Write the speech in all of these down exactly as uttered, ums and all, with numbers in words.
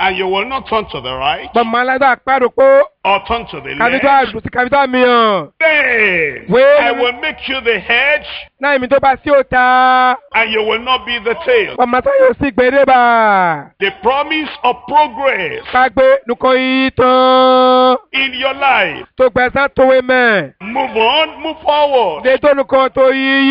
And you will not turn to the right Bọ̀mọ̀lẹ́dọ̀ àpárùkú. or turn to the Kàbítọ́ left. àdùsí kàbítọ́ mìíràn. Then Wait. I will make you the head Náà ìmì tó bá sí òta. and you will not be the tail. Bọ̀mọ̀tá yóò sì gbèrè bá. The promise of progress Kágbé nùkọ́ yìí tán. in your life. Tó gbẹ̀sán tó wé mẹ́. Move on, move forward. Dé tó nùkọ́ tó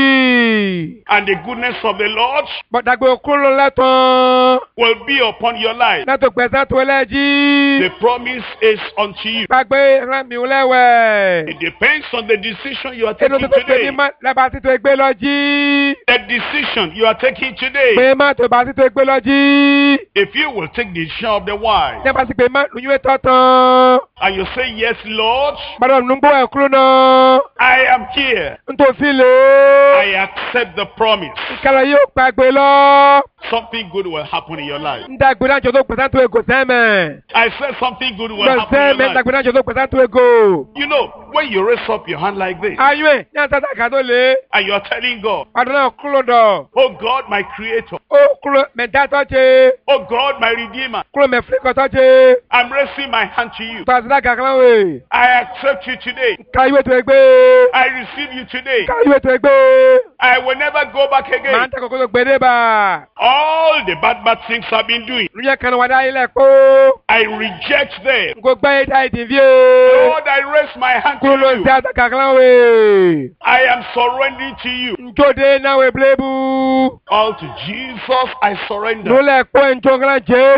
yíyí. And the goodness of the Lord Bọ̀dàgbé òkúrò lẹ́tàn. will be upon your life. Náà tó gbẹ̀sán tó lẹ́jì. The promise is unto you. Kágbé rámi lẹ́wẹ̀. It depends on the decision you are Inú taking tó tó gbé ní today. má lẹ́bàá títò ẹgbẹ́ lọ jí. The decision you are taking today. Pé má tó bá títò ẹgbẹ́ lọ jí. If you will take the decision of the wise Lẹ́bàá sí pé má lóyún ètò tán. and you say, yes, Lord, Bàdàn nùgbò ẹ̀kúrò náà. I am here. Ntòfin lè. I accept the promise. Ìkàlọ̀ yóò pàgbé lọ. Something good will happen in your life. Ndàgbé náà jọ tó gbẹ̀sán tó ego sẹ́mẹ̀. I said something good will Lọ happen in sẹ́mẹ̀ your life. ndàgbé náà jọ tó gbẹ̀sán tó ego. You know, when you raise up your hand like this Ayọ̀ ẹ̀ ní àtàtà kàdó lè. and you are telling God, Bàdàn náà kúrò dọ̀. oh God, my creator, Ó kúrò mẹ̀dá tọ́jú. oh God, my redeemer, Kúrò mẹ̀fíkọ̀ tọ́jú. I'm raising my hand to you. Tọ́sídà kàkàlà wẹ̀. I accept you today. Káyọ̀ tó ẹgbẹ́. I receive you today. Káyọ̀ tó ẹgbẹ́. I will never go back Màá again. ń tẹ́ kókó tó gbẹ̀dẹ̀ bá. All the bad, bad things I've been doing, Lóyè kan wà dá ilẹ̀ kó. I reject them. Nkó gbẹ́ ìdá ìdìbíyè. Lord, I raise my hand to Kúrò ló ń you. tẹ́ àtà kàkàlà wẹ̀. I am surrendering to you. Njode náà wẹ̀ bílẹ̀bù. All to Jesus I surrender. Nulẹ̀ pé njó ńlá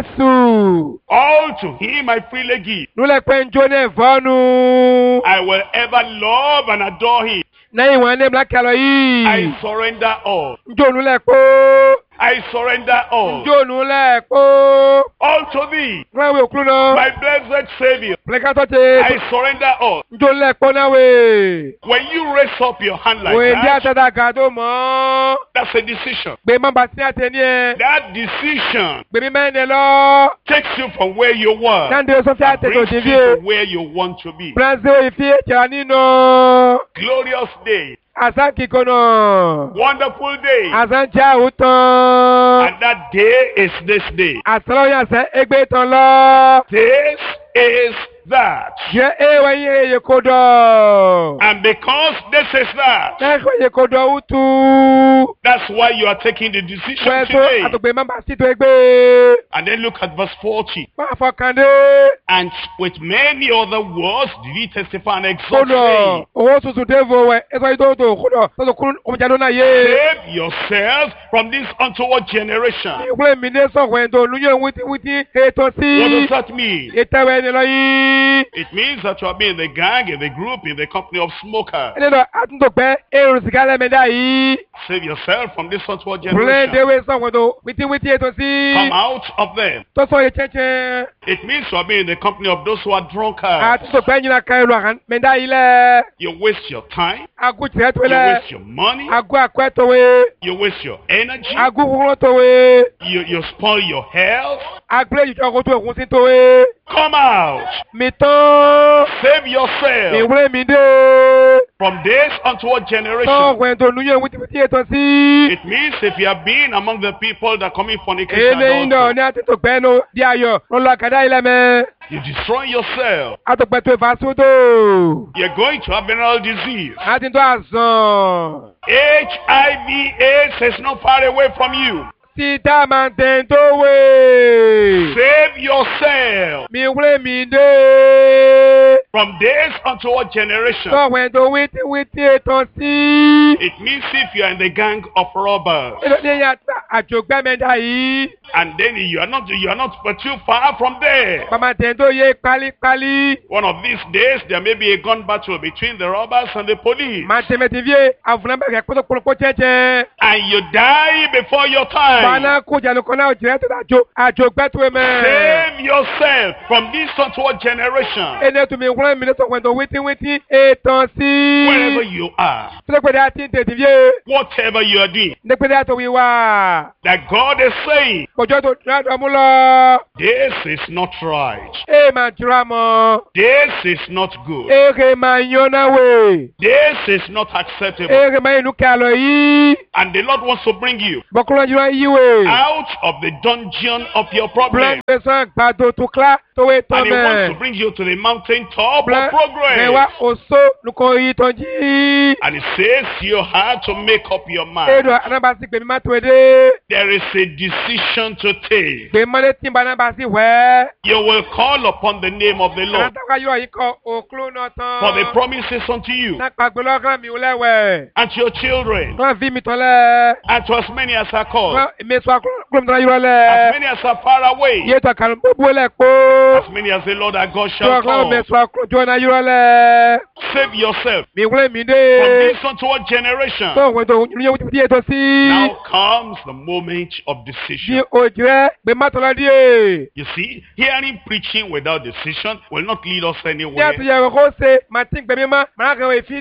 Jésù. All to him I freely give. Nulẹ̀ pé njó ní ẹ̀fọ́nu. I will ever love and adore him. Lẹ́yìn wọn ní ìmúlá kẹlọ yìí. I surrender all. Njó nulẹ̀ pé. I surrender all. Njó nulẹ̀ pé. All to thee, Wọ́n wẹ̀ òkúrú náà. my blessed Savior. Pẹ̀lẹ́kàtọ́ ti. I surrender all. Njó nulẹ̀ pé náà wẹ̀. When you raise up your hand like Wẹ̀ ndí that, àtàtà kàdó mọ́. that's a decision. Gbé má bàtí àtẹ ní ẹ. That decision Gbé mi mẹ́rin lọ. takes you from where you were Sáńdé sọ́fẹ́ and àtẹ tó brings ti you fi. to where you want to be. Brazil ìfi ìjìrà nínú. Glorious day, Àṣà kíkọ́ náà. wonderful day, Àṣà ń jẹ́ àwùtán. and that day is this day. Àṣàlọ́yà ṣe égbé tán lọ. This is that. Jẹ́ éwà yín èyí kò dọ̀. And because this is that, Lẹ́kọ̀ọ́ èyí kò dọ̀ wútu. that's why you are taking the decision Wọ́n tó today. àtògbè má bàa sí tó égbé. And then look at verse forty. Máa fọkàndé. And with many other words did he testify and Kò exhort, dọ̀. saying, Owó tuntun dé fo wẹ̀. Ẹ̀sọ́ yìí tó tó kò dọ̀. Tọ́tù kúrú ọmọdé náà yé. save yourselves from this untoward generation. Ìwúlẹ̀ mi ní sọ̀kọ̀ ẹ̀dọ̀ olúyẹ̀ wítíwítí ètò sí. What does that mean? Ìtẹ̀wẹ̀ ni lọ yìí. It means that you are being in the gang, in the group, in the company of smokers. Ẹni lọ àtúntò èrò sìgá lẹ́mẹ̀dá yìí. Save yourself from this untoward Ìwúlẹ̀ generation. déwé sọ̀kọ̀ ẹ̀dọ̀ wítíwítí ètò sí. Come out of them. Tó sọ yìí chẹ́chẹ́. It means you are being in the company of those who are drunkards. Àtúntò pẹ́ nyina ká ẹ̀rọ àmẹ́dá yìí lẹ̀. You waste your time. Agu tìrẹ́ tó You lẹ̀. waste your money. Agu àkọ́ ẹ̀tọ́wé. You waste your energy. Agu kúkúrú tọ́wé. You, you spoil your health. Agbélé ìjọ kó tó òkun sí tọ́wé. Come out. Mi tán. Save yourself Ìwúlẹ̀ mi dé. from this untoward generation. Sọ̀kọ̀ ẹ̀dọ̀ olúyẹ̀ wítíwítí ètò sí. It means if you have been among the people that commit fornication, Eléyìí náà adultery, ní àtúntò pẹ́ nù bí ayọ̀ lọ́lọ́ àkàdá ilẹ̀ mẹ́. you destroy yourself. Àtùpẹ̀ tó ìfàsódò. You're going to have venereal disease. Àtúntò àsàn. H I V AIDS is not far away from you. Títà máa tẹ̀ tó wé. Save yourself Mi wúlé mi dé. from this untoward generation. Sọ̀wọ́n ẹ̀dọ̀ wítíwítí ètò sí. It means if you are in the gang of robbers, Ilé ní yàtọ̀ àjògbẹ́mẹ́dá yìí. and then you are not you are not but too far from there. Màmá tẹ̀ tó yé pálípálí. One of these days there may be a gun battle between the robbers and the police, Màá tẹ̀mẹ̀ tí fíye àfúnábẹ̀rẹ̀ kótókórókó jẹ́jẹ́. and you die before your time. Bàánà kó jàlùkọ́ náà jìrẹ́ tó àjò àjògbẹ́tò mẹ́. Save yourself from this untoward generation. Ẹni tó mi wúlé mi ní sọ̀wọ́n ẹ̀dọ̀ wítíwítí ètò sí. Wherever you are, Pẹ́lẹ́pẹ́lẹ́ àti tètè fíye. whatever you are doing, Nípínlẹ̀ àtọ̀ wíwá. that God is saying, Kòjọ́ tó dáadọ́ mú lọ. this is not right. Ẹ máa tura mọ́. This is not good. Èrè máa yánná wè. This is not acceptable. Èrè máa inú kàlọ́ yìí. And the Lord wants to bring you Bọ́kúrọ̀ jùlọ yí wè. out of the dungeon of your problem. Bùrọ̀ sàn gbà ba do to kla to we to And he wants to me bring you to the mountain top bla of progress. rewa oso nuko yi tonji And he says you have to make up your mind. edo anaba si pe mi ma to ede There is a decision to take. pe ma le tin ba na ba si we You will call upon the name of the Lord. anata ka yo yi ko oklo no tan For the promises unto you na pa gbe lokan mi ulewe and to your children kan vi mi to le and to as many as are called, me so aklo mi to yo as le many as are far away, ye to kan bo le ko as many as the Lord our God to shall aklo me call. so aklo jo na yo le Save yourself mi wule mi from de this untoward generation. to we to ni ti e to si Now comes the moment of di decision. o je pe ma to la di e You see, hearing preaching without decision will not lead us ya anywhere. tu ya ko se ma tin pe mi ma ma kan we fi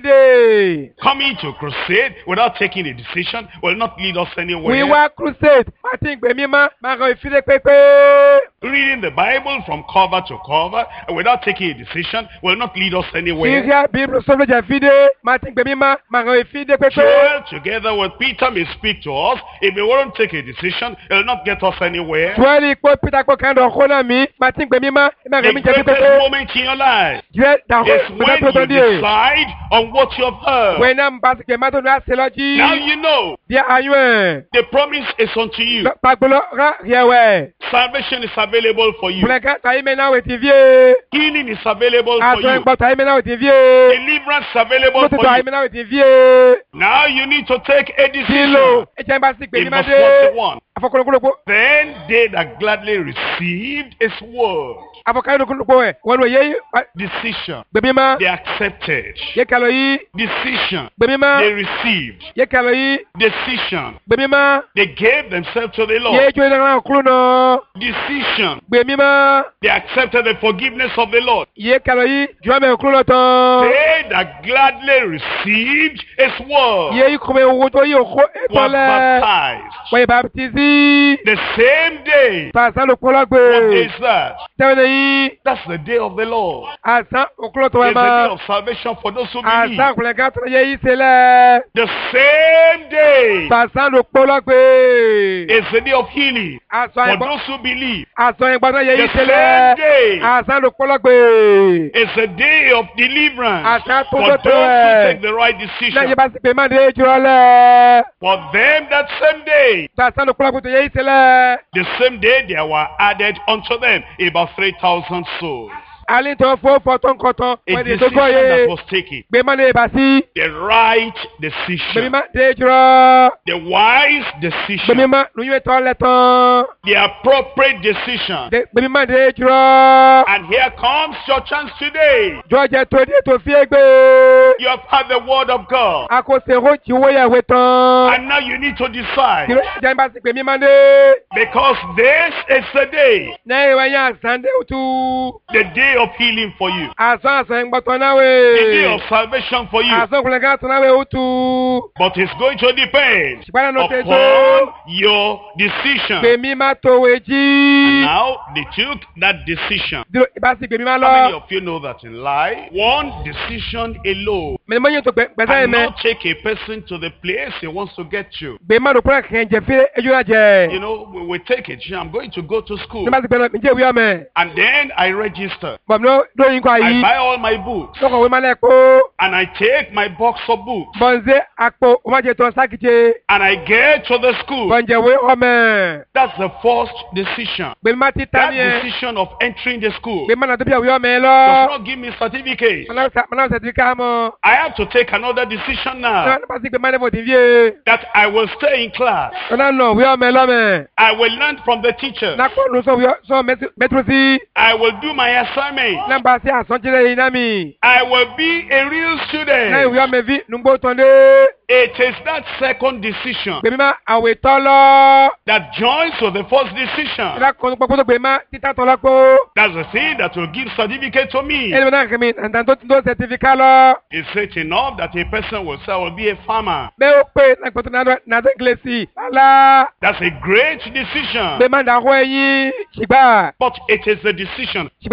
de Coming to crusade without taking a decision will not lead us we anywhere. wa crusade ma tin pe mi ma ma kan we fi de pe pe Reading the Bible from cover to cover without taking a decision will not lead us anywhere. Syria Bible so ja fi de ma tin pe mi ma ma kan we fi de pe pe Joel, together with Peter, may speak to us. If we won't take a decision, it will not get us anywhere. Joel ko Peter ko kan do ko na mi ma tin pe mi ma ma The kan mi je fi pe greatest pe moment in your life je da ko is pe da when to to you di decide on what you have heard. we na mba ke ma to na se lo ji Now you know dia ayun the promise is unto you. pa gbolo ra yewe Salvation is available for you. Blanca ta ime na we ti vie Healing is available for aso you. ngbo ta ime na we ti vie Deliverance is available mo to for ta you. ime na we ti vie Now you need to take a kilo decision. e je mba si pe In ni ma verse de forty-one. afokolokoloko Then they that gladly received his word, afokolokoloko e won ye decision, bebi ma they accepted. ye kalo yi Decision, bebi ma they received. ye kalo yi Decision, bebi ma they gave themselves to the ye Lord. jo na kulu no Decision, bebi ma they accepted the forgiveness of the Lord. ye kalo yi jo me kulu no to They that gladly received his word ye ko me wo to yi ko e to were le baptized. we baptizi The same day. Pasa lo kolo What day gbe. is that? Tẹ́wọ́n yìí, That's the day of the Lord. àṣà òkúlọ̀ tó wẹ̀ It's the day mọ́. of salvation for those who believe. Àṣà òkúlẹ̀ ká tó yẹ yìí sílẹ̀. The same day Pàṣà ló kolo gbe. is the day of healing Àṣà for ìgbọ́ those who believe. àṣà ìgbọ́ tó yẹ The yìí same sílẹ̀. day Àṣà ló kolo gbe. is the day of deliverance Àṣà tó for tó those tó who ẹ̀. take the right Lẹ́yìn decision. bá sì pé má dé jùlọ lẹ̀. For them that same day, Pàṣà ló kolo gbe tó yẹ yìí sílẹ̀. the same day there were added unto them about three thousand souls. Alẹ́ tó fọ́ fọ́tọ́ nkọ́tọ́. A Wọ́n di tó decision gbọ́ that yé. was taken. Gbé má lè bá sí. The right Gbèmí decision. má dé jùlọ. The wise Gbèmí decision. má lóyún ètò ọ̀lẹ̀ tán. The appropriate decision. Gbèmí má dé jùlọ. And here comes your chance today. Jọ́jẹ́ tó dé tó fi égbé. You have had the word of God. A kò ṣe kó tí owó yẹ̀wé tán. And now you need to decide. Kí ló jẹ́ bá sì pè mí máa dé? Because this is the day. Lẹ́yìn ìwé yẹn àṣà ń dé òtú. The day of healing for you. Àṣà àṣà ń gbọ́tọ̀ náà The day wé. of salvation for you. Àṣà òkùnrin kan tó náà wé òtú. But it's going to depend Ṣùgbọ́n náà ṣe tó. upon your decision. Pè mí máa tó wé jí. Now they took that decision. Dúró ìbá sì pè mí máa How many lọ. of you know that in life, one decision alone Mẹ̀lẹ́mọ́ yẹn tó gbẹ̀sẹ̀ yẹn mẹ́. cannot take a person to the place he wants to get to? Gbè má dòkúrẹ́ kẹ̀ ń jẹ fí ẹjú náà jẹ. You know, we, we take it. I'm going to go to school. Ní bá sì gbẹ̀ lọ, ǹjẹ́ ìwé ọmọ? And then I register. Bọ̀mí ló lóyún kọ́ I àyí. buy all my books. Lọ́kọ̀ wé má lẹ́kọ̀ọ́. And I take my box of books. Bọ̀nzé àpò ọmọdé tó sákìtì. And I get to the school. Bọ̀njẹ̀wé ọmọ. That's the first decision. Gbèmí má ti That tán yẹn. decision of entering the school Gbèmí má nà tó bí àwùjọ ọmọ yẹn does lọ. not give me certificate. Mọ̀nà ọ̀sẹ̀ tí ká mọ̀. I have to take another decision now Ní bá sì gbèmí má lẹ́fọ̀ tí fi yé. that I will stay in class. Ọ̀nà nà wí ọmọ ẹ lọ́mọ. I will learn from the teacher. Nàkọ́ ló sọ wíwọ́ sọ mẹ́tírú sí. I will do my assignment. Nàmbà sí àsọ̀njẹ́lẹ̀ yìí náà mi. I will be a real Náà student. ìwé ọmọ ẹ̀fí nùgbò tán dé. It is that second decision Gbèmí má àwẹ̀ tọ́ lọ. that joins with the first decision. Ìlà kan pọ̀ tó gbèmí má títà tọ́ lọ́pọ̀. That's the thing that will give certificate to me. Ẹni náà kẹ́mi àǹtà tó ti tó sẹ̀tífíkà lọ. Is it enough that a person will say, I will be a farmer? Bẹ́ẹ̀ ó pè lápẹ̀tọ̀ nàdó ìgbésí. Lálá. That's a great decision. Gbèmí má dàkọ́ ẹyin. Ṣìgbà. But it is a decision Ṣìgbà ìpàdé gbèmí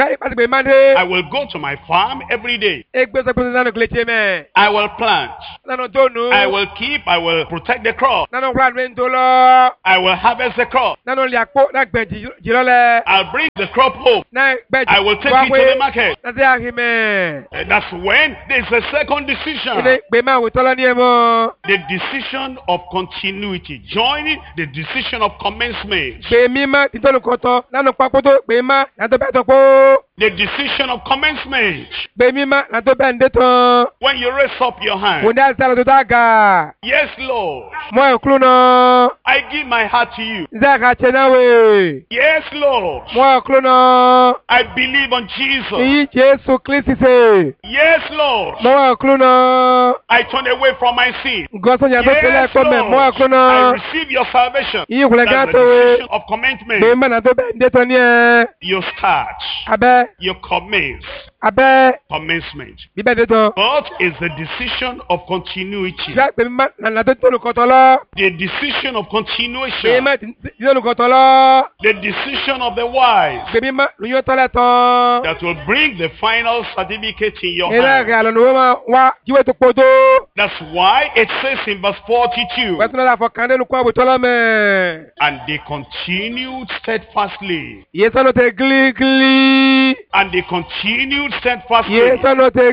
mande. I will go to my farm every day. Egbe sọ pé nánú kìlẹ̀tì mẹ́. I will plant. Nánú tónu. I will keep, I will protect the crop. Nánú kúrò àdúgbò tó lọ. I will harvest the crop. Nánú lè àpò náà gbẹ̀ jìrọ̀ lẹ̀. I'll bring the crop home. Náà gbẹ̀ I will take it to the market. Nàti àhìmẹ̀. And that's when there's a second decision. Ilé gbé máa wò tọ́lá ní ẹ̀ mọ́. The decision of continuity. Joining the decision of commencement. Gbé mi má títọ́lù kọ́tọ́ nánú pápó tó gbé má nàtọ́ bẹ́ẹ̀ tó pọ̀. The decision of commencement. Gbé mi má nàtọ́ bẹ́ẹ̀ ń dé tán. When you raise up your hand. Kò ní àti àlọ́ tó dá gà. Yes, Lord. Mọ ẹ̀kúrú náà. I give my heart to you. Zaka Chenawe. Yes, Lord. Mọ ẹ̀kúrú náà. I believe on Jesus. Ìyí Jésù Kristi ṣe. Yes, Lord. Mọ ẹ̀kúrú náà. I turn away from my sin. Gọ́sọ̀ yàtọ̀ sílẹ̀ Yes, kọ́ mẹ́. Mọ Lord. ẹ̀kúrú náà. I receive your salvation. Ìyí ìkùlẹ̀ That's the gàtọ̀ wẹ̀. decision of commitment. Gbé má nàtọ́ bẹ́ẹ̀ ń dé tán ní ẹ̀. You start. Abẹ́. You commence. Abẹ́. Commencement. Bíbẹ́ dé tán. But it's the decision of continuity. Ṣé gbé mi má nàtọ́ títọ́lù kọ́tọ́ lọ? The decision of Gbé continuation. má títọ́lù kọ́tọ́ lọ. The decision of the wise. Gbé mi má lóyún tọ́lẹ̀ tán. That will bring the final certificate in your Ilé hand. ẹ̀rẹ̀ àlọ́ ni wọ́n máa wá jíwé tó kpọ́dọ̀. That's why it says in verse forty-two. Wẹ́n tún náà fọ kàndé nu kó àbùtọ́ lọ́mẹ̀. And they continued steadfastly. Yé sọ́nù tẹ gírígírí. And they continued steadfastly. Yé sọ́nù tẹ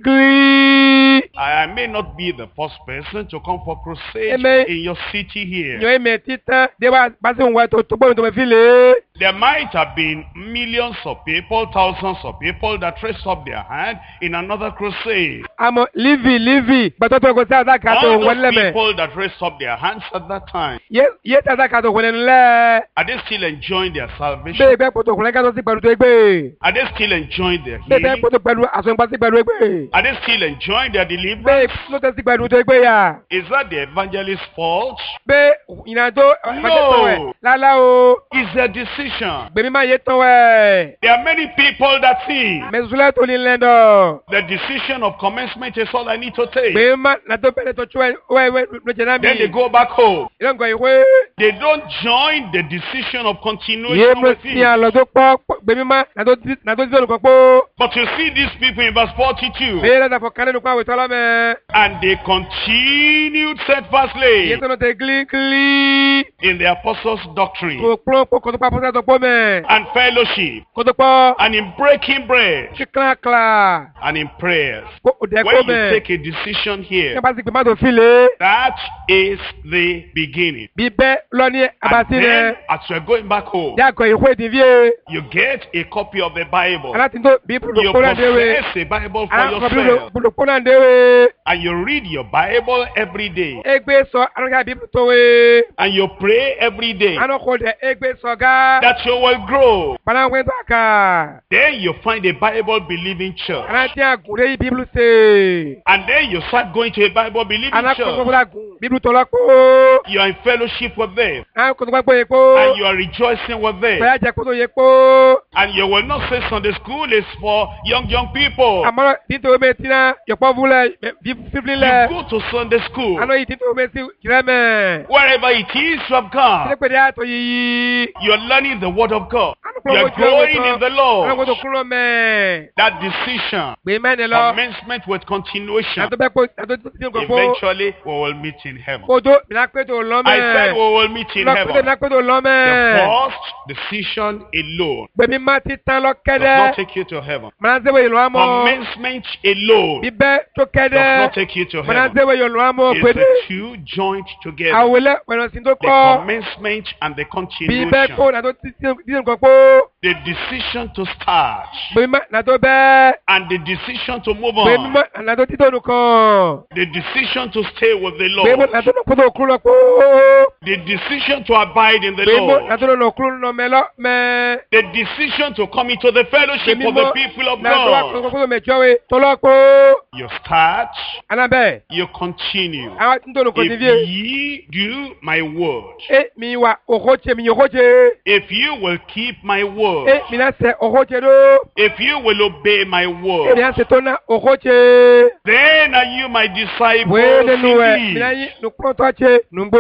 gírígírí. I may not be the first person to come for crusade Amen. in your city here. Nyɔ eme titã de wa basi ŋun wa to to gbɔdun to me fi le. There might have been millions of people, thousands of people that raised up their hand in another crusade. Amɔ livi livi gbàtɔtɔ ko sí àtà kàtó All wọlé those lɛmɛ. people that raised up their hands at that time, Yé yé tàtà kàtó wọlé nílẹ̀. are they still enjoying their salvation? Bẹ́ẹ̀ bẹ́ẹ̀ kótó wọlé kàtó sí pẹ̀lú tó gbé. Are they still enjoying their Bẹ́ẹ̀ bẹ́ẹ̀ healing? kótó pẹ̀lú àsọ̀npa sí pẹ̀lú gbé. Are they still enjoying their deliverance? Bẹ́ẹ̀ ló tẹ́ sí pẹ̀lú tó gbé yà. Is that the evangelist's fault? Bẹ́ẹ̀ ìrìnàjò No. lálá o. It's their decision. Gbèmí máa yé tán wẹ̀. There are many people that think Mẹ̀sùlẹ̀ tó ní lẹ́dọ̀. the decision of commencement is all I need to take. Gbèmí máa nàtó bẹ̀rẹ̀ tó tún wẹ̀ wẹ̀ lójẹ́ náà mi. Then they go back home. Ìlú nǹkan ìwé. They don't join the decision of Yé continuation mo with ti you. àlọ́ tó pọ̀ gbèmí máa nàtó tí olùkọ́ pọ̀. But you see these people in verse forty-two. Bẹ́ẹ̀ lọ́dà fọ kálẹ̀ nìkan àwòtọ́ lọ́mẹ. And they continued Yé steadfastly sọ́nà tẹ gírígírí. in the apostles' doctrine Kò pọ́n kó kótó pa pọ́sẹ̀ tó pọ̀ mẹ́. and fellowship Kótó pọ̀. and in breaking bread Kíkàkàlà. and in prayers. Kó òdẹ kó When you mẹ́. take a decision here, Kí bá sì gbé má tó fi lé. that is the beginning. Bí bẹ́ẹ̀ lọ ní And abasi then, rẹ̀. as you're going back home, Yàgò ìwé ìdìbíye. you get a copy of the Bible. Alátìntó bí You bùdókó náà déwé. possess a Bible for Alákọ̀ọ́ bí yourself. bùdókó náà déwé. And you read your Bible every day. Egbe sọ alọ́gà bí tó wé. And you pray every day Anọ́kọ̀ dẹ̀ egbe sọ gá. that you will grow. Panáwé tó àkà. Then you find a Bible believing church. Aláǹtí àgùnrẹ́ yìí bíbélù ṣe. And then you start going to a Bible believing Alákọ̀ọ́ church. gbogbo àgùn bíbélù tó lọ́kọ́. You are in fellowship with them. Alákọ̀ọ́ gbogbo yẹ kó. And you are rejoicing with them. Bẹ́ẹ̀ jẹ́ kótó yẹ kó. And you will not say Sunday school is for young, young people. Àmọ́ títò omi ti náà yọ̀pọ̀ fúnlẹ̀ fífi You lẹ̀. go to Sunday school. Àná yìí títò omi ti kìrẹ́mẹ̀. Wherever it is you have Kílé come, pèdè àtọ̀ yìí. you are learning the word of God. Àná You are growing in the Lord. Àná kúrò mẹ́. That decision, Gbé mẹ́ni lọ. commencement with continuation, Àtọ́ bẹ́ẹ̀ kó àtọ́ tí tí nǹkan fó. eventually we will meet in heaven. Kodo mina pété lọ́mẹ́. I said we will meet in Lọ pété heaven. mina pété The lọ́mẹ́. first decision alone Gbèmí má ti tán lọ does kẹ́dẹ́. not take you to heaven. Mọ̀nà sẹ́wọ̀ yìí lọ́ àmọ́. Commencement alone Bíbẹ́ tó does kẹ́dẹ́. not take you to Mọ̀nà heaven. sẹ́wọ̀ yìí lọ́ àmọ́ It's pété. the two joined together. Àwòlẹ̀ pẹ̀lú sí tó The kọ́. commencement and the Bíbẹ́ continuation. kó nàtó tí tí nǹkan kó. The decision to start Gbèmí má nàtó bẹ́ẹ̀. and the decision to move Gbèmí on. má nàtó títò nìkan. The decision to stay with the Gbèmí Lord. nàtó kótó kúrò kó. The decision to abide in the Gbèmí Lord. nàtó lọ kúrò nọ mẹ́lọ́ mẹ́. The decision to come into the fellowship Gbèmí of the people of nàtó wà God. kótó mẹ́tíọ́wé tọ́lọ́ kó. You start, Anábẹ́. you continue. Àwọn tí ń tó nìkan ti If fi. ye do my word, E mi wa okoche mi yokoche. if you will keep my E word, mi na se okoche do. if you will obey my E mi word, na se tona okoche. then are you my disciples Wele nuwe. Mi na indeed. yi nukoto che numbo.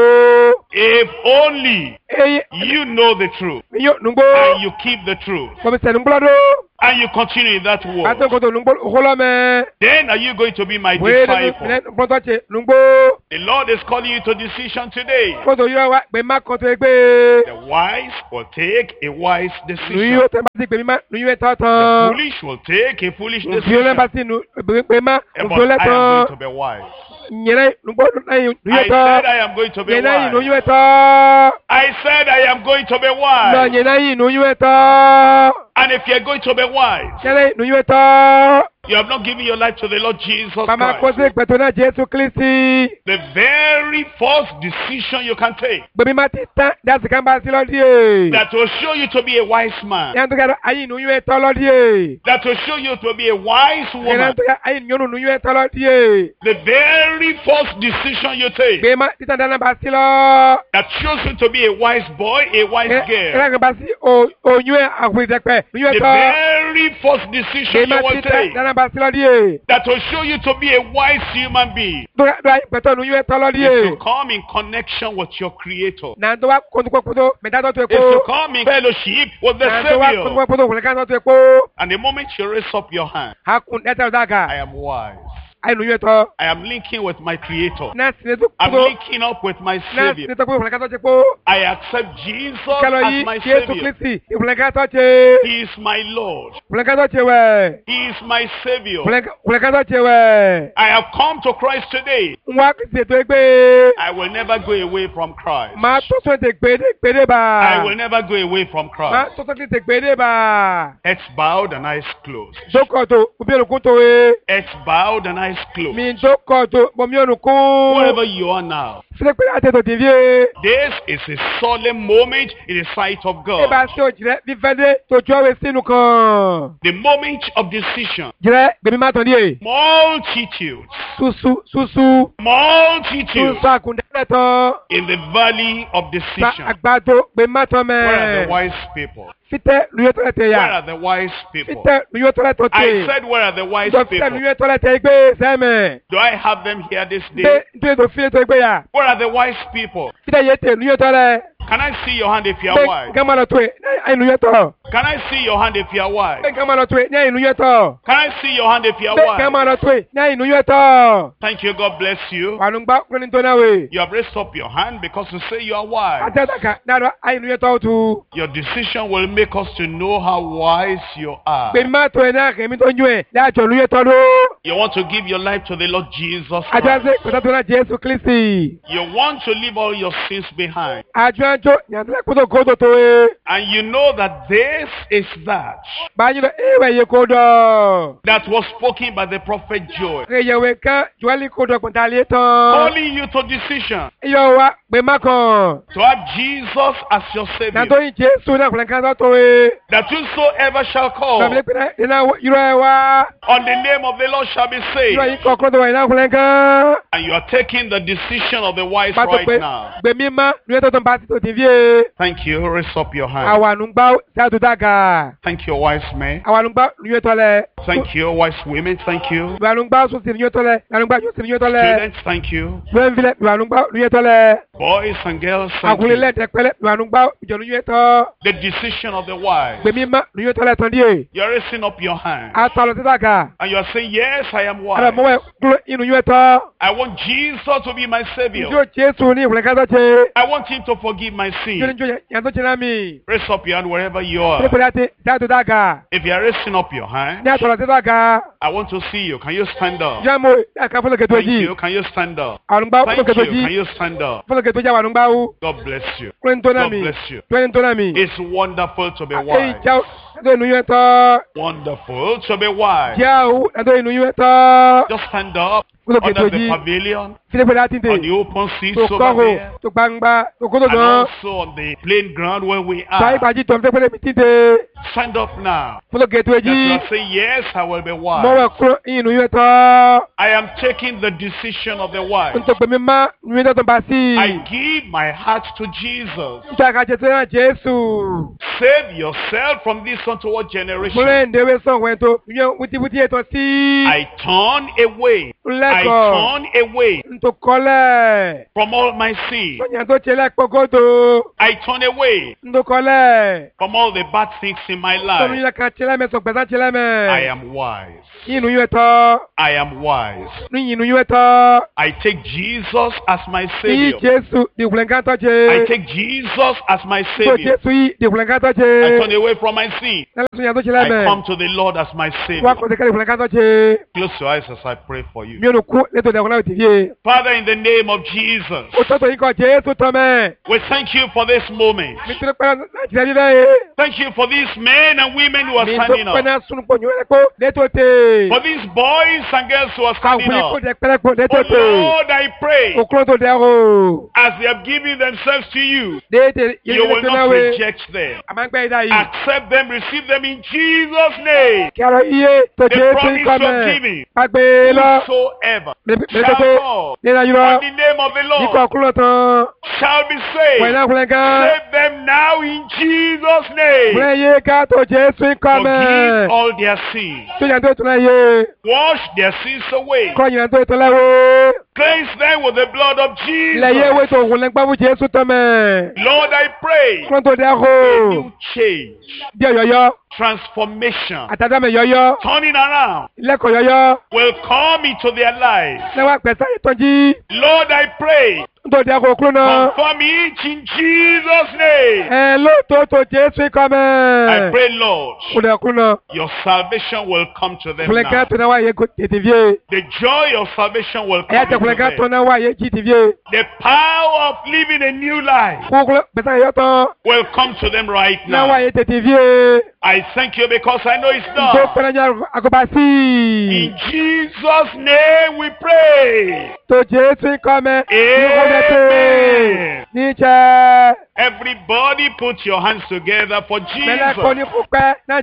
If only E you know the truth mi yo numbo. and you keep the truth. Ko mi se numbo do. and you continue in that Ate world, koto nungbo holome. then are you going to be my Wele disciple? nungbo che nungbo. The Lord is calling you to decision today. Koto yo wa be ma koto The egbe. wise will take a wise Nu decision. yo te ba si be ma nu yo The tatan. foolish will take a foolish Nu viole decision. ba si nu be ma Eh, nu But viole I am going to tan. be wise. Nyere nungbo na nu I yo said tan. I am going to be Nyere nu wise. yo tan. I said I am going to be No wise. nyere nu yo tan. And if you're going to be wise, Nyere nu yo tan. you have not given your life to the Lord Jesus Mama Christ. kose gbeto na Jesu Kristi. The very first decision you can take Gbemi ma ti tan dasi kan ba si lodi e. that will show you to be a wise man, Yan to ga ayi nu yo eto lodi e. that will show you to be a wise Yan woman, to ga ayi nu nu yo eto lodi e. the very first decision you take Gbemi ma ti tan dana ba si lo. that shows you to be a wise boy, a wise girl, Era kan ba si o o yo akwi depe. Nu yo the eto. very first decision Gbemi you ma will ti tan take dana ba si lodi e. that will show you to be a wise human being Do do ayi gbeto nu yo eto lodi is to e. come in connection with your Creator, Na do wa kontu ko koto me da do to is to eko. come in fellowship with the Na do wa kontu Savior. ko koto wole kan do to eko. And the moment you raise up your hand, Ha kun eta I daga. am wise. Ayi nu yo eto. I am linking with my Creator. Na sine to I'm koto. linking up with my Na Savior. sine to koto wole kan do to eko. I accept Jesus Kalo as yi my Jesu Savior. Kristi. Wole kan do che. He is my Lord. Wole kan do che we. He is my Savior. Wole kan do che we. I have come to Christ today. Nwa Kristi to egbe. I will never go away from Christ. Ma to so te gbe de gbe de I will ba. never go away from Ma Christ. to so te gbe de ba. Heads bowed and eyes closed. Doko to ubi olukun to we. Heads bowed and eyes closed. Mi doko to bo mi olukun. Wherever you are now, File pe ate to divie. this is a solemn moment in the sight of E ba God. se o jire vi fede to jo we sinu kan. The moment of decision. Jire gbe mi ma tan die. Multitudes, Susu susu. multitudes Susu akunda le tan. in the valley of Sa decision. agbado gbe ma tan me. Where are the wise people? Fite nuyo to le te Where ya. are the wise people? Fite nuyo to le to I te. said, where are the wise So fite people? nuyo to le te igbe seme. Do I have them here this Nde day? nde to file to igbe ya. Where are the wise people? Fite ye te nuyo to le. Can I see your hand if you are Nde wise? gama lo to e. Ai nuyo to. Can I see your hand if you are wise? Nde gama lo to e. Ai nuyo to. Can I see your hand if you are Nde wise? gama lo to e. Ai nuyo to. Thank you. God bless you. Wanungba kuni to na we. You have raised up your hand because you say you are wise. Atata ka na do ai nuyo to tu. Your decision will make us to know how wise you are. Gbe ma to e na ke mi to nyu e. La jo nuyo to do. You want to give your life to the Lord Jesus Aja Christ. se ko to na Jesu Kristi. You want to leave all your sins behind. Ajo anjo nyandle ko to ko to to e. And you know that this is that Ba nyu e we ye ko do. that was spoken by the prophet Joel. Ke ye we kan jwali ko do ko ta le tan. Calling you to decision Yo wa gbe ma kan. to have Jesus as your Na to Savior. yin Jesu na ko kan to e. That whosoever shall call Bàbá pé ẹ náà irọ́ ẹ wá. on the name of the Lord shall be Irọ́ saved. yìí kọ̀ọ̀kan tó wà iná kúnlẹ̀ gan. And you are taking the decision of the wise Bàtọ̀ right pé now. gbèmí má ní ẹ̀ tó tó ń bá ti tó ti fi é. Thank you. Raise up your hand. Àwọn ànúgbá ṣáàtú dàgà. Thank you, wise men. Àwọn ànúgbá ní ẹ̀ tọ́lẹ̀. Thank you, wise women. Thank you. Ìwà ànúgbá sùn sí ní ẹ̀ tọ́lẹ̀. Ìwà ànúgbá sùn sí ní ẹ̀ tọ́lẹ̀. Students, thank you. Ìwà ìfilẹ̀ ìwà ànúgbá ní ẹ̀ tọ́lẹ̀. Boys and girls, thank Àkùnrin you. lẹ́ẹ̀dẹ̀ pẹ́lẹ́ ìwà ànúgbá ìjọ̀lú ní ẹ̀ tọ́. The decision of the wise. Gbèmí má ní ẹ̀ tọ́lẹ̀ tán díẹ̀. You're raising up your hand. Àtọ̀ lọ sí dàgà. And you're saying, yes, I am Àlọ́ wise. mọ́wẹ́ dúró inú yẹn tọ́. I want Jesus to be my Savior. Yóò Jésù ní ìwòlẹ́ ká tó ṣe. I want Him to forgive my Yóò sin. ní jọ yẹn tó ṣe náà mi. Raise up your hand wherever you Ṣé are. pẹ̀lú àti ṣáàtú dàgà? If you are raising up your hand, Ní àtọ̀lọ̀ sí dàgà. I want to see you. Can you stand up? Yá mo ẹ̀ka fọlọ́kẹ̀ tó Thank jí. you. Can you stand up? Ànúgbá Thank fọlọ́kẹ̀ tó you. Can jí. you stand up? Fọlọ́kẹ̀ tó jí àwọn ànúgbá wú. God bless you. Kúrẹ́ tó náà God mi. bless you. Kúrẹ́ tó náà mi. It's wonderful to be Èyí wise. já ẹ̀dọ́ inú yẹn tọ́. Wonderful to be wise. Já ẹ̀dọ́ inú yẹn tọ́. Just stand up Fọlọ́kẹ̀ tó under the jí. pavilion, Fílẹ̀ pẹ̀lú àti tè. on the open seats Tó over kọ́hó. there, Tó gbangba. Tó kótó and gan. also on the plain ground where we Sáyé are. ìbàjí tó ń fẹ́ pẹ́lẹ́ mi ti tè. Stand up now. Fọlọ́kẹ̀ tó That jí. you are saying, yes, I will be wise. Mọ̀wẹ̀ kúrò inú yẹn tọ́. I am taking the decision of the wise. Ntọ́gbẹ́ mi má nu yẹn tó ń bá sí. I give my heart to Jesus. Nítorí àkàjẹ́ tó yàn Jésù. Save yourself from this untoward generation. Múlẹ̀ ǹdẹ̀wé sàn wẹ̀ tó yẹn wítíwítí ètò sí. I turn away. I Lẹ́kọ̀ọ́. turn away Ntòkọ́lẹ̀. from all my sin. Lọ́yìn tó ṣe lẹ́kpọ́gọ́dọ̀. I turn away Ntòkọ́lẹ̀. from all the bad things in in my Tonu life. yẹ kan tiẹlẹ mẹ sọ gbẹ̀sán tiẹlẹ mẹ. I am wise. Yín nu yẹ tọ́. I am wise. Nu yín nu yẹ tọ́. I take Jesus as my Yí Savior. Jésù di ìwúlẹ̀ngá tọ́ I jẹ. take Jesus as my Tó Savior. Jésù yí di ìwúlẹ̀ngá tọ́ I turn jẹ. away from my sin. Nẹ́lẹ̀ sún yàn tó tiẹlẹ I mẹ. come to the Lord as my Wá Savior. kọ́ sẹ́kẹ́ ìwúlẹ̀ngá tọ́ jẹ. Close your eyes as I pray for you. Mi ò nù kú létò ìdẹ̀kùn náà ti fi yé. Father, in the name of Jesus, O tọ́tò yín kọ́ Jésù tọ́ mẹ́. we thank you for this moment. Mi tún pẹ́ láti rẹ̀ nílẹ̀ yé. Thank you for these men and women who are Mi tún standing pẹ́ up. náà sunu pọ̀ nyúwẹ́rẹ́ kó létò tè. For these boys and girls who are standing Àwọn ikú up. dẹ̀ pẹ́rẹ́ kó létò Oh tè. Lord, I pray, Òkúrò tó dẹ̀ o. as they have given themselves to you, Déédéé you yẹlẹ will tó náà not wé. reject them. Àmọ́ gbẹ́ ìdá yìí. Accept them, receive them in Jesus' name. Kí arọ iye tó The Jésù promise kọ́ you have mẹ́. given, Pàgbé lọ. whosoever Mẹ́tẹ́tẹ́ shall call nínú ayúrọ̀. on the name of the Ikọ̀ Lord kúrò tán. shall be Wọ̀nyí saved. náà kúrẹ́ gan. Save them now in Jesus' name. Kúrẹ́ yé ká tó Jésù kọ́ Forgive mẹ́. all their sins. Tó yàn tó tún náà yé. Wash their sins away. Kọ́ yàn tó tún lẹ́wọ́. Cleanse them with the blood of Lẹ́yẹ ewé Jesus. tó òun lẹ́gbàá fún Jésù tán mẹ́. Lord, I pray Kúrò tó dẹ̀ a o. new change, Bí ọ̀yọ́yọ́. transformation, Àtàdámẹ̀ yọ́yọ́. turning around Lẹ́kọ̀ọ́ yọ́yọ́. will come into their lives. Lẹ́wọ́ àpẹ̀sẹ̀ ìtọ́jú. Lord, I pray, Tó dẹ̀ kó kúrò náà. confirm it in Jesus' name. Ẹ lóòótọ́ tó Jésù kọ́ I mẹ́. pray, Lord, Kúrò kúrò náà. your salvation will come to them Kúrò ká now. tó náà wáyé kó tètè fíye. The joy of salvation will Ẹ̀yà come tẹ̀ kúrò ká into tó them. náà wáyé jí ti fíye. The power of living a new life Kúrò pẹ̀sẹ̀ yọ́ tán. will come to them right Náà now. wáyé tètè fíye. I thank you because I know it's Tó done. pẹ̀lẹ́ ní àgọ́bá sí. In Jesus' name we pray. Tó Jésù kọ́ mẹ́. Amen. Níjẹ́. Everybody put your hands together for Mẹ́lẹ́ kọ́ ní Jesus. kó pẹ́ náà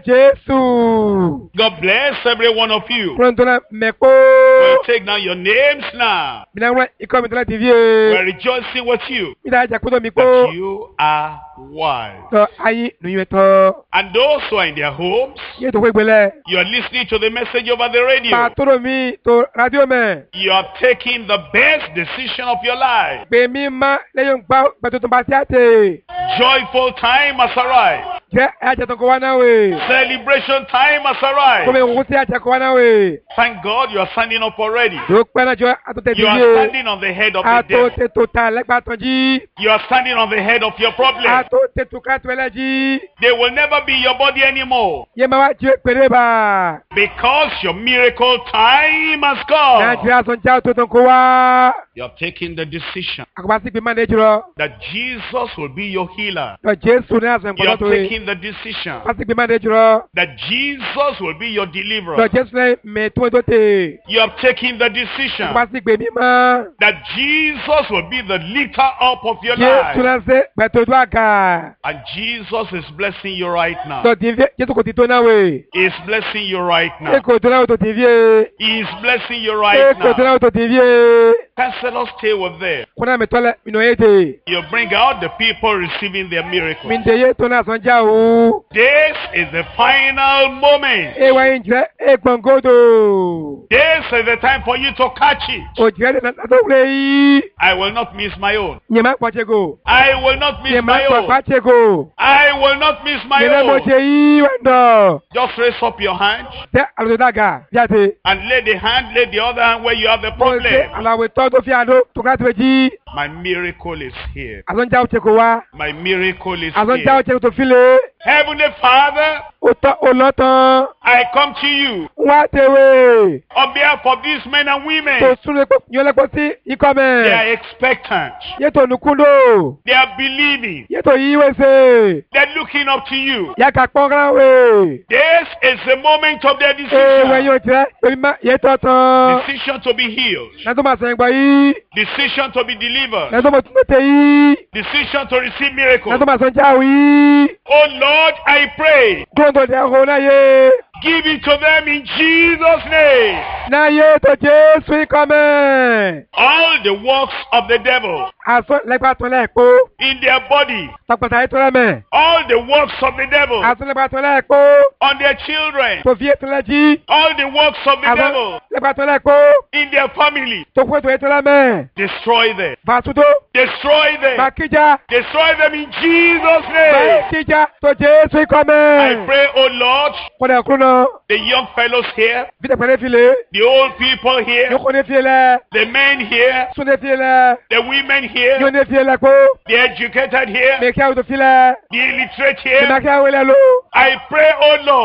Jésù. God bless every one of you. Kúrò tó náà mẹ́kó. We'll take down your names now. Mìíràn wọ́n ikọ̀ mi tó láti We're fíye. rejoicing with you Mi dáa jà kúrò mi kó. that you are wise. Tọ́ ayé nìyẹn tọ́. And those who are in their homes, Yé tó kó ìgbélẹ̀. you are listening to the message over the radio. Pàtóró mi tó rádíò mẹ́. You are taking the best decision of your life. Pè mí má lẹ́yìn gbá gbẹ̀tọ̀ tó bá sí àtẹ̀. Joyful time has arrived. Jẹ́ ẹ̀jẹ̀ tó kọ́ wá náà wè. Celebration time has Kó mi arrived. òun sí àjẹ́ kọ́ wá náà wè. Thank God you are standing up already. Yóò pẹ́ náà jọ àtúntẹ̀ You tó are yé. standing on the head of the devil. Àtúntẹ̀ tó ta lẹ́gbàá tán jí. You are standing on the head of your problem. Àtúntẹ̀ tó ká tó ẹlẹ́ jí. They will never be your body anymore Yé máa wá jí péré bá. because your miracle time has come. Nàìjíríà sọ já tó tán kó wá. You are taking the decision Àkọ́bá sí pé má lè jùlọ. that Jesus will be your healer. Lọ Jésù ní àṣẹ You nǹkan are tó wé. taking the decision Àkọ́bá sí pé má lè jùlọ. that Jesus will be your Lọ deliverer. Jésù ní mẹ́tún tó tè. You are taking the decision Àkọ́bá sí pé mímọ́. that Jesus will be the lifter up of your Jésù life. náà ṣe gbẹ̀tọ̀ tó àgà. And Jesus is blessing you right now. Lọ tí fi Jésù kò ti tó náà wè. He is blessing you right Ṣé now. kò tó náà tó ti fi é? He is blessing you Ṣé right kò tó now. náà tó ti fi é? Counselors, stay with them. Kuna mi tọ́lẹ̀ mi nà yé tè. You bring out the people receiving their miracle. Mi ń tẹ yé tó náà sàn já o. This is the final moment. E wa yin jẹ́ e gbọ̀ngòdò. This is the time for you to catch it. O jẹ́ de na tó wúlé yìí. I will not miss my own. Nyẹ máa pọ̀ ṣẹ́go. I will not miss Nyẹ máa my pọ̀ own. pa ṣẹ́go. I will not miss my Nyẹ náà mo own. ṣe yìí wẹ̀ dọ̀. Just raise up your hand Tẹ àlùdó dàgà jáde. and lay the hand, lay the other hand where you have the Mo ṣe problem. àlàwé tọ́ tó fi àdó tó ká tó fi jí. My miracle is here. Àlọ́njà ó ṣẹ́go wá. My miracle is Àlọ́njà ó here. ṣẹ́go tó fi lé. Heavenly Father, O tọ́ o lọ tán. I come to you Wá tẹ̀wé. on behalf of these men and Tó women. súnlé pọ̀ yọlẹ́pọ̀ sí ikọ̀ They mẹ́. are expectant. Yẹ́tò nùkúndò. They are believing. Yẹ́tò yìí wẹ́sẹ̀. They're looking up to you. Yà kà pọ́nkán wẹ̀. This is the moment of their Ee wẹ̀ decision. yóò jẹ́ èmi má yẹ́tọ̀ tán. Decision to be healed. Nàtó máa sẹ̀yìn gbà yìí. Decision to be delivered. Nàtó máa tún tẹ̀ yìí. Decision to receive miracle. Nàtó máa sọ jáwé yìí. Oh Lord, I pray. Kúròǹtò dẹ̀ ọ̀hún náà yé. Give it to them in Jesus' name. Náà yé tó Jésù ikọ̀ mẹ́. All the works of the devil Aso legba to le po. in their body. Tapata to le me. All the works of the devil Aso legba to le po. on their children. To vie to le ji. All the works of the Aso devil legba to le po. in their family. To kwe to to le me. Destroy them. Ba tudo. Destroy them. Ba kija. Destroy them in Jesus' Ba name. kija to Jesu I come. pray, oh Lord, Ko de kuno. the young fellows here, Vite pere file. the old people Yo here, ko ne file. the men here, So ne file. the women Yo here, ne file ko. the educated here, Me kia to file. the illiterate Me here. ma kia wele lo. I pray, oh Lord,